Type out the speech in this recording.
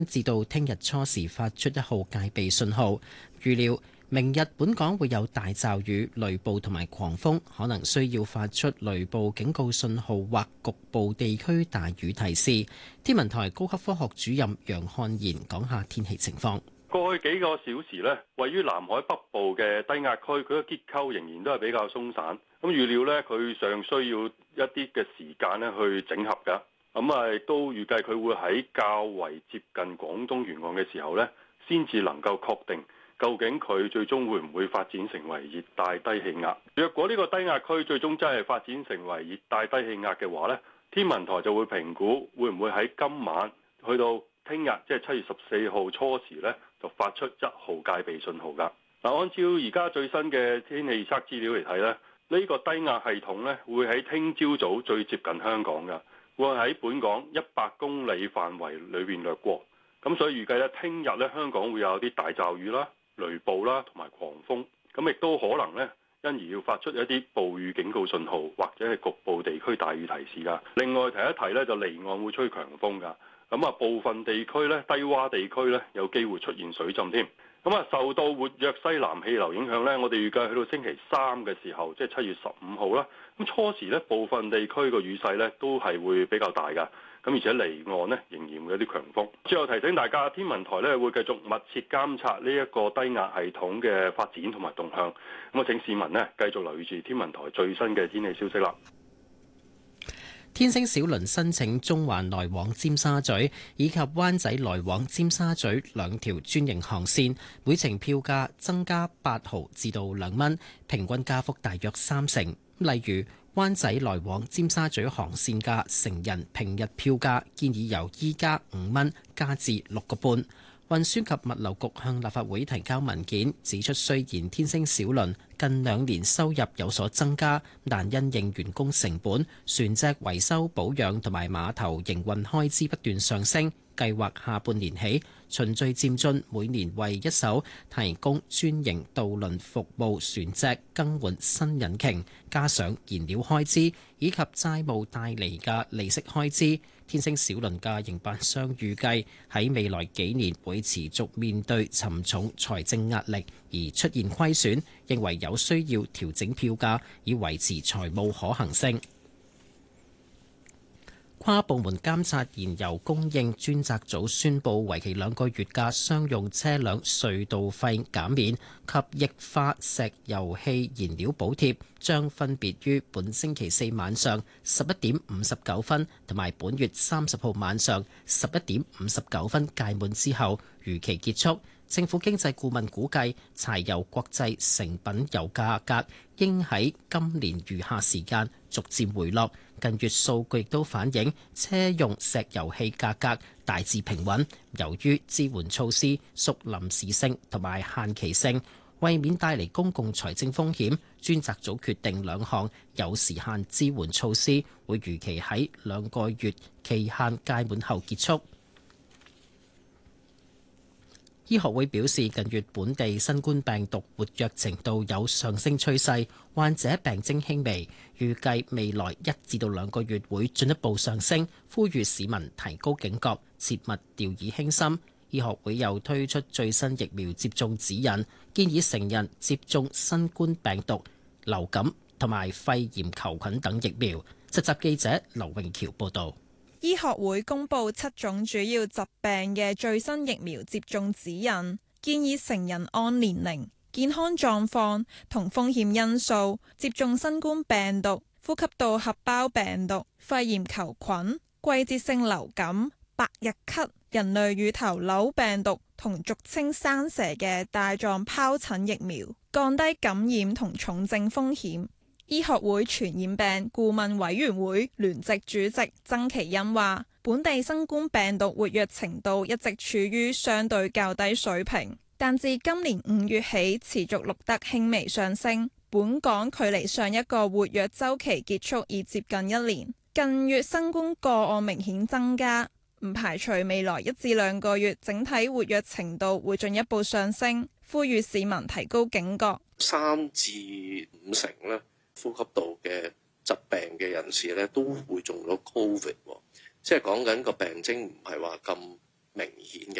至到聽日初時發出1號戒備信號。預料明日本港會有大驟雨、雷暴同埋狂風，可能需要發出雷暴警告信號或局部地區大雨提示。天文台高級科學主任楊漢賢講下天氣情況。 過去幾個小時呢，位於南海北部嘅低壓區，佢嘅結構仍然都係比較鬆散。咁預料呢，佢尚需要一啲嘅時間呢去整合㗎。亦都預計佢會喺較為接近廣東沿岸嘅時候呢，先至能夠確定究竟佢最終會唔會發展成為熱帶低氣壓。若果呢個低壓區最終真係發展成為熱帶低氣壓嘅話呢，天文台就會評估會唔會喺今晚去到聽日，即係7月14號初時呢，就發出1號戒備信號㗎。按照而家最新嘅天氣預測資料嚟睇呢，呢個低壓系統呢會喺聽朝早最接近香港㗎。會喺本港100公里範圍裏邊掠過，咁所以預計咧，聽日咧香港會有啲大驟雨啦、雷暴啦同埋狂風，咁亦都可能咧因而要發出一啲暴雨警告信號，或者係局部地區大雨提示㗎。另外提一提咧，就離岸會吹強風㗎，咁部分地區咧低窪地區咧有機會出現水浸添。受到活躍西南氣流影響咧，我哋預計去到星期3嘅時候，即係7月15號啦。咁初時咧，部分地區個雨勢咧都係會比較大㗎。咁而且離岸咧仍然會有啲強風。最後提醒大家，天文台咧會繼續密切監察呢一個低壓系統嘅發展同埋動向。咁請市民呢繼續留意住天文台最新嘅天氣消息啦。 天星小輪申請中環來往尖沙咀以及灣仔來往尖沙咀2條專營航線，每程票價增加8毫至到2蚊，平均加幅大約30%。例如灣仔來往尖沙咀航線嘅成人平日票價建議由依家5蚊加至6個半。運輸及物流局向立法會提交文件，指出雖然天星小輪近2年收入有所增加，但因應員工成本、船隻維修保養同埋碼頭營運開支不斷上升，計劃下半年起循序漸進，每年為一艘提供專營渡輪服務船隻更換新引擎，加上燃料開支以及債務帶嚟嘅利息開支。天星小輪嘅營辦商預計喺未來幾年會持續面對沉重財政壓力而出現虧損，認為有需要調整票價以維持財務可行性。跨部門監察燃油供應專責組宣布，為期2個月嘅商用車輛隧道費減免及液化石油氣燃料補貼，將分別於本星期4晚上11點59分同埋本月30號晚上11點59分屆滿之後如期結束。政府經濟顧問估計，柴油國際成品油價格應喺今年餘下時間逐漸回落。近月數據亦都反映車用石油氣價格大致平穩。由於支援措施屬臨時性同埋限期性，為免帶嚟公共財政風險，專責組決定2項有時限支援措施會如期喺2個月期限屆滿後結束。醫學會表示，近月本地新冠病毒活躍程度有上升趨勢，患者病徵輕微，預計未來1至2個月會進一步上升，呼籲市民提高警覺，切勿掉以輕心。醫學會又推出最新疫苗接種指引，建議成人接種新冠病毒、流感同埋肺炎球菌等疫苗。實習記者劉永橋報導。 醫學會公布7種主要疾病嘅最新疫苗接種指引，建議成人按年齡、健康狀況同風險因素接種新冠病毒、呼吸道合胞病毒、肺炎球菌、季節性流感、百日咳、人類乳頭瘤病毒同俗稱生蛇嘅帶狀疱疹疫苗，降低感染同重症風險。醫學會傳染病顧問委員會聯席主席曾其恩話，本地新冠病毒活躍程度一直處於相對較低水平，但自今年5月起持續錄得輕微上升。本港距離上一個活躍週期結束已接近1年，近月新冠個案明顯增加，唔排除未來1至2個月整體活躍程度會進一步上升，呼籲市民提高警覺。 3至5成咧，呼吸道嘅疾病嘅人士咧都會中咗 Covid，即係講緊個病徵唔係話咁明顯嘅。